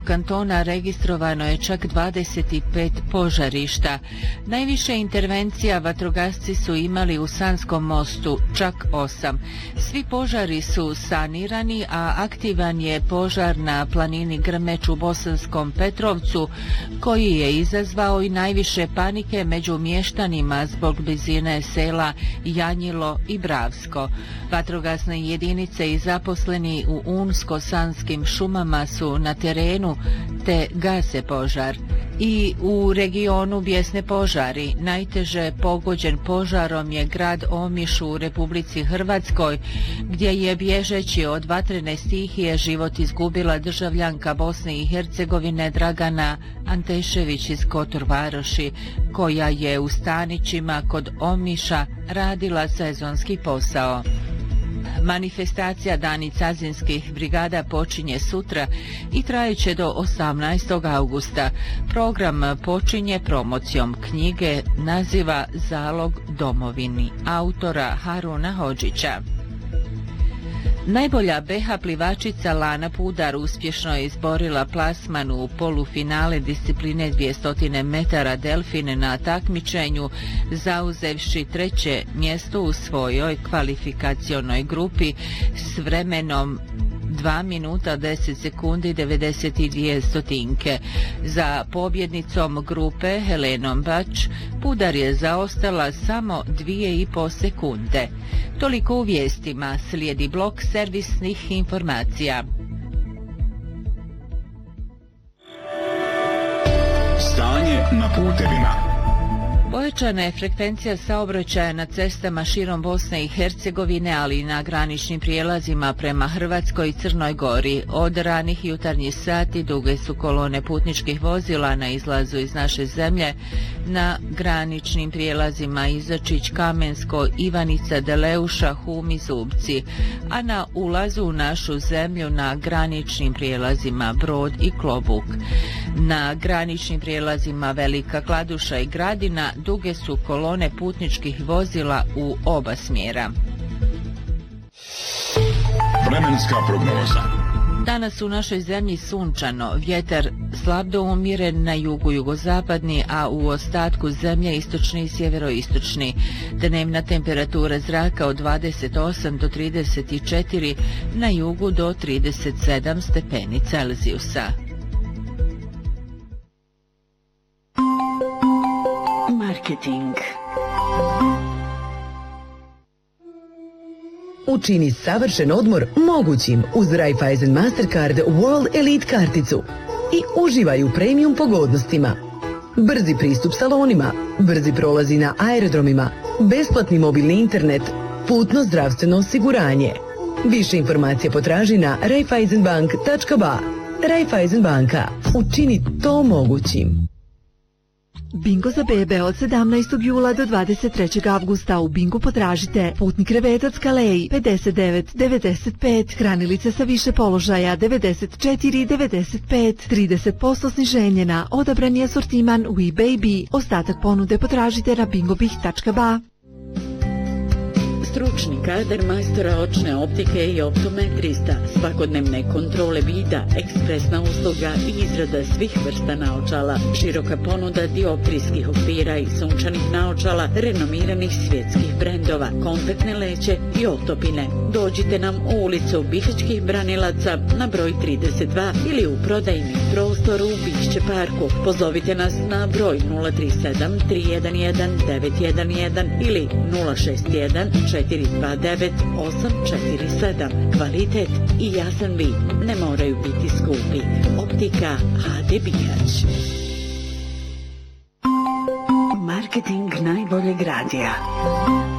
kantona registrovano je čak 25 požarišta. Najviše intervencija vatrogasci su imali u Sanskom mostu, čak 8. Svi požari su sanirani, a aktivan je požar na planini Grmeć u Bosanskom Petrovcu, koji je izazvao i najviše panike među mještanima zbog blizine sela Janjilo i Bravsko. Vatrogasne jedinice i zaposleni u Unsko-Sanskim šumama su na terenu te gase požar. I u regionu bijesne požari. Najteže pogođen požarom je grad Omiš u Republici Hrvatskoj, gdje je bježeći od vatrene stihije život izgubila državljanka Bosne i Hercegovine Dragana Antešević iz Kotor Varoši, koja je u stanićima kod Omiša radila sezonski posao. Manifestacija Dani cazinskih brigada počinje sutra i trajeće do 18. augusta. Program počinje promocijom knjige naziva Zalog domovini, autora Haruna Hodžića. Najbolja BH plivačica Lana Pudar uspješno je izborila plasman u polufinale discipline 200 metara delfine na takmičenju, zauzevši 3. mjesto u svojoj kvalifikacionoj grupi s vremenom 2 minuta 10 sekundi 92 stotinke. Za pobjednicom grupe Helenom Bač Pudar je zaostala samo 2,5 sekunde. Toliko u vijestima, slijedi blok servisnih informacija. Stanje na putevima. Pojačana je frekvencija saobraćaja na cestama širom Bosne i Hercegovine, ali i na graničnim prijelazima prema Hrvatskoj i Crnoj Gori. Od ranih jutarnjih sati duge su kolone putničkih vozila na izlazu iz naše zemlje, na graničnim prijelazima Izačić, Kamensko, Ivanica, Deleuša, Hum i Zubci, a na ulazu u našu zemlju na graničnim prijelazima Brod i Klobuk. Na graničnim prijelazima Velika Kladuša i Gradina duge su kolone putničkih vozila u oba smjera. Vremenska prognoza. Danas u našoj zemlji sunčano, vjetar slab do umjeren na jugu jugozapadni, a u ostatku zemlje istočni i sjeveroistočni. Dnevna temperatura zraka od 28 do 34, na jugu do 37 stepeni Celzijusa. Marketing. Učini savršen odmor mogućim uz Raiffeisen Mastercard World Elite karticu i uživaj u premium pogodnostima. Brzi pristup salonima, brzi prolazi na aerodromima, besplatni mobilni internet, putno zdravstveno osiguranje. Više informacija potraži na raiffeisenbank.ba. Raiffeisen banka. Učini to mogućim. Bingo za bebe od 17. jula do 23. avgusta. U Bingu potražite putni krevetac Kalej 59,95, hranilice sa više položaja 94,95, 30% sniženje na odabrani asortiman We Baby. Ostatak ponude potražite na bingobih.ba. Stručni kadar majstora očne optike i optometrista, svakodnevne kontrole vida, ekspresna usluga i izrada svih vrsta naočala, široka ponuda dioptrijskih okvira i sunčanih naočala, renomiranih svjetskih brendova, kontaktne leće i otopine. Dođite nam u ulicu Bihaćkih Branilaca na broj 32 ili u prodajni prostor u Bišće parku. Pozovite nas na broj 037 311 911 ili 061 429 847. Kvalitet i jasan vid ne moraju biti skupi. Optika HD Bihać. Marketing najboljeg radija.